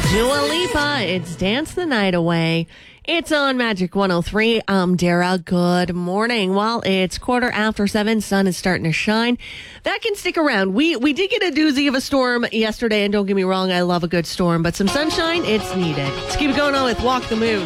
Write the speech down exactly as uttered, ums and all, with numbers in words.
Dua Lipa, it's Dance the Night Away. It's on Magic one oh three. I'm Dara. Good morning. Well, it's quarter after seven. Sun is starting to shine. That can stick around. We we did get a doozy of a storm yesterday, and don't get me wrong, I love a good storm, but some sunshine, it's needed. Let's keep it going on with Walk the Moon.